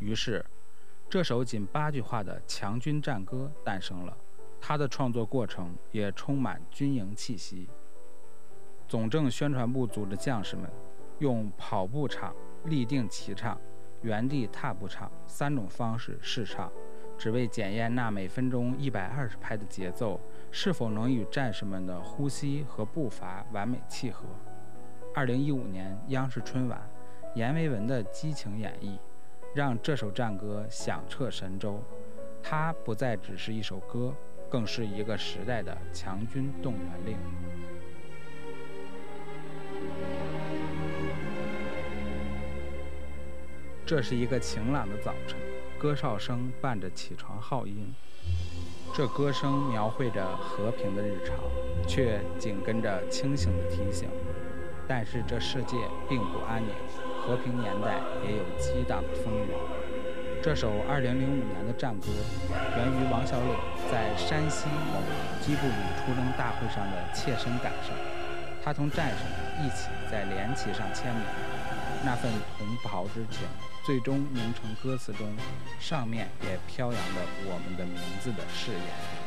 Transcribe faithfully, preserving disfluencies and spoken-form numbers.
于是，这首仅八句话的强军战歌诞生了。它的创作过程也充满军营气息。总政宣传部组织将士们用跑步唱、立定齐唱、原地踏步唱三种方式试唱，只为检验那每分钟一百二十拍的节奏是否能与战士们的呼吸和步伐完美契合。二零一五年央视春晚，阎维文的激情演绎让这首战歌响彻神州。它不再只是一首歌，更是一个时代的强军动员令。这是一个晴朗的早晨，歌哨声伴着起床号音。这歌声描绘着和平的日常，却紧跟着清醒的提醒。但是这世界并不安宁，和平年代也有激荡的风雨。这首二零零五年的战歌源于王小磊在山西某机步旅出征大会上的切身感受。他同战士们一起在连旗上签名，那份同袍之情最终凝成歌词中上面也飘扬着我们的名字的誓言。